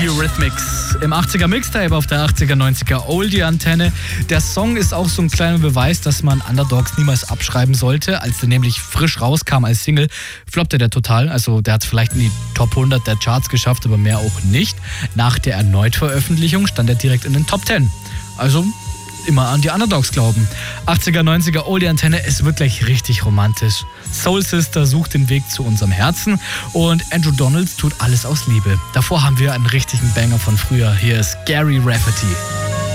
Eurythmics im 80er Mixtape auf der 80er, 90er Oldie-Antenne. Der Song ist auch so ein kleiner Beweis, dass man Underdogs niemals abschreiben sollte. Als der nämlich frisch rauskam als Single, floppte der total. Also der hat es vielleicht in die Top 100 der Charts geschafft, aber mehr auch nicht. Nach der Erneutveröffentlichung stand er direkt in den Top 10. Also immer an die Underdogs glauben. 80er, 90er Oldie-Antenne ist wirklich richtig romantisch. Soul Sister sucht den Weg zu unserem Herzen und Andrew Donalds tut alles aus Liebe. Davor haben wir einen richtigen Banger von früher. Hier ist Gary Rafferty.